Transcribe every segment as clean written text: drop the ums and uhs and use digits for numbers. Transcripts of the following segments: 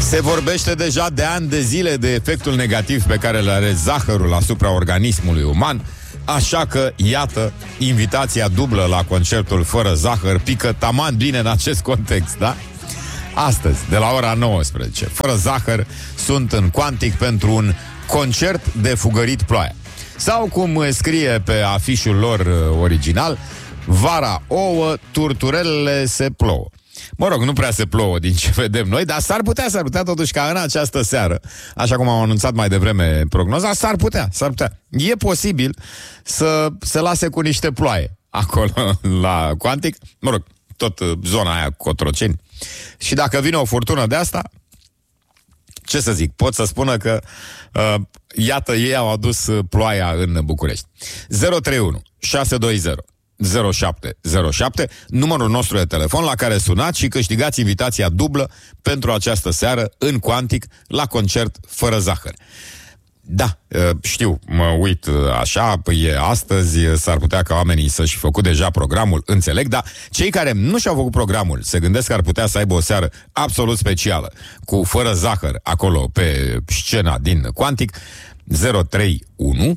Se vorbește deja de ani de zile de efectul negativ pe care îl are zahărul asupra organismului uman, așa că, iată, invitația dublă la concertul fără zahăr pică taman bine în acest context, da? Astăzi, de la ora 19, fără zahăr, sunt în Quantic pentru un concert de fugărit ploaia. Sau, cum scrie pe afișul lor original, vara ouă, turturelele se plouă. Mă rog, nu prea se plouă din ce vedem noi, dar s-ar putea totuși ca în această seară, așa cum am anunțat mai devreme prognoza, s-ar putea. E posibil să se lase cu niște ploaie acolo la Quantic, mă rog, tot zona aia Cotroceni. Și dacă vine o furtună de asta, ce să zic, pot să spună că iată, ei au adus ploaia în București. 031 620 0707, numărul nostru de telefon la care sunați și câștigați invitația dublă pentru această seară în Quantic la concert fără zahăr. Da, știu, mă uit așa, e astăzi, s-ar putea ca oamenii să-și făcut deja programul, înțeleg, dar cei care nu și-au făcut programul se gândesc că ar putea să aibă o seară absolut specială, cu fără zahăr acolo pe scena din Quantic. 031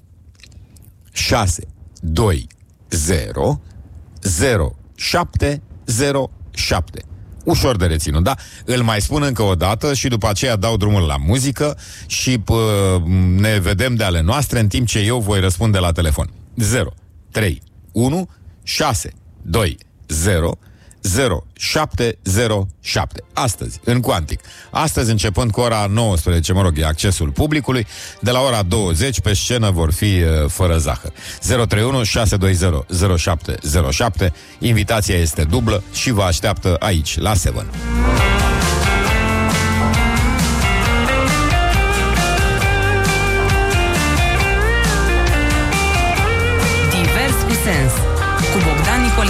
620 0707. Ușor de reținut, da? Îl mai spun încă o dată și după aceea dau drumul la muzică și ne vedem de ale noastre în timp ce eu voi răspunde la telefon. 031 620 0707. Astăzi, în Quantic. Astăzi, începând cu ora 19, mă rog, e accesul publicului. De la ora 20, pe scenă vor fi fără zahăr. 031 620 0707. Invitația este dublă și vă așteaptă aici, la Seven.